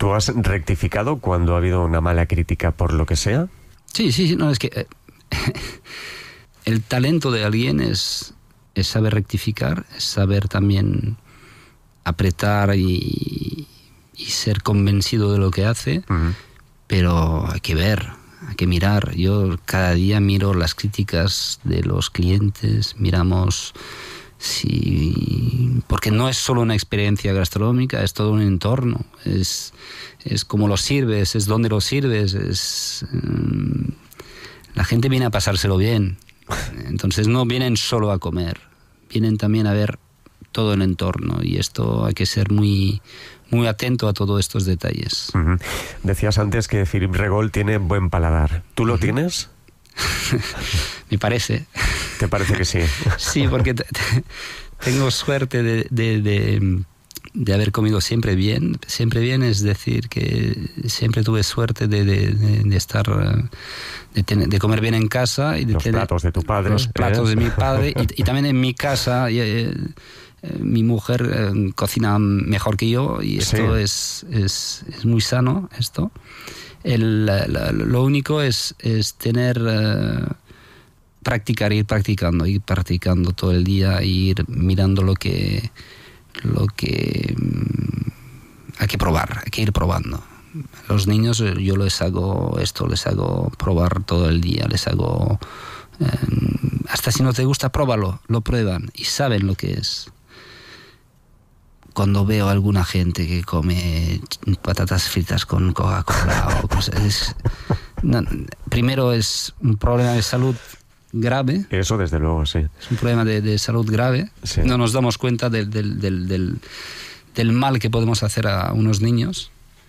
¿Tú has rectificado cuando ha habido una mala crítica por lo que sea? Sí, no, es que el talento de alguien es saber rectificar, es saber también apretar y ser convencido de lo que hace, pero hay que ver, hay que mirar. Yo cada día miro las críticas de los clientes, miramos porque no es solo una experiencia gastronómica, es todo un entorno, es cómo lo sirves, es dónde lo sirves, la gente viene a pasárselo bien, entonces no vienen solo a comer, vienen también a ver todo el entorno, y esto hay que ser muy, muy atento a todos estos detalles. Decías antes que Philippe Regol tiene buen paladar. ¿Tú lo tienes? Me parece. ¿Te parece que sí? Sí, porque tengo suerte de haber comido siempre bien. Siempre bien, es decir, que siempre tuve suerte de estar, de comer bien en casa y de los tener platos de tu padre, los platos de mi padre y también en mi casa. Mi mujer cocina mejor que yo, y esto es muy sano, esto. Lo único es tener, ir practicando todo el día, e ir mirando lo que hay que probar, hay que ir probando. A los niños yo les hago probar todo el día, les hago, hasta si no te gusta, pruébalo, lo prueban y saben lo que es. Cuando veo a alguna gente que come patatas fritas con Coca-Cola o cosas, primero es un problema de salud grave. Eso desde luego, sí. Es un problema de salud grave. Sí. No nos damos cuenta del mal que podemos hacer a unos niños.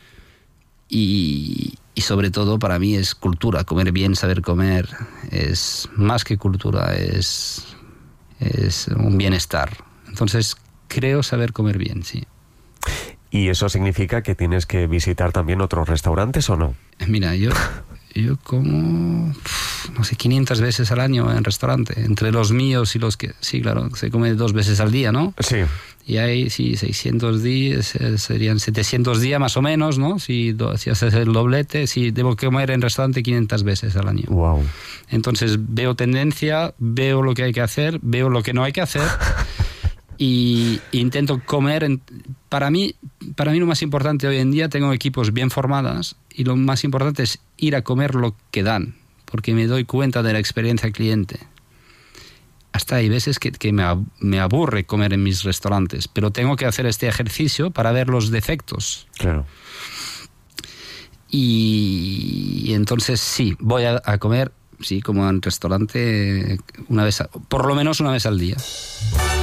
Y sobre todo para mí es cultura. Comer bien, saber comer, es más que cultura, es un bienestar. Entonces creo saber comer bien, sí. ¿Y eso significa que tienes que visitar también otros restaurantes o no? Mira, yo como, no sé, 500 veces al año en restaurante. Entre los míos y los que... Sí, claro, se come 2 veces al día, ¿no? Sí. Y hay, 600 días, serían 700 días más o menos, ¿no? Si haces el doblete, debo comer en restaurante 500 veces al año. Wow. Entonces veo tendencia, veo lo que hay que hacer, veo lo que no hay que hacer... Y intento comer. Para mí lo más importante hoy en día, tengo equipos bien formados, y lo más importante es ir a comer lo que dan, porque me doy cuenta de la experiencia cliente. Hasta hay veces que me aburre comer en mis restaurantes, pero tengo que hacer este ejercicio para ver los defectos. Claro. Y entonces sí, voy a comer, sí, como en restaurante, por lo menos una vez al día.